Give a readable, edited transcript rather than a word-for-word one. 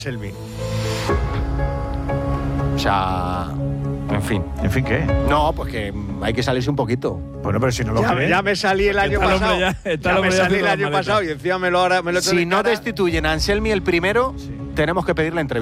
Selvi. O sea, en fin. ¿En fin qué? No, pues que hay que salirse un poquito. Bueno, pero si no lo crees. Ya me salí el año está el pasado. hombre ya- está el Ya me hombre ya salí el haciendo año las maletas. pasado y encima me lo he hecho Si de no cara. destituyen a Anselmi el primero, tenemos que pedir la entrevista.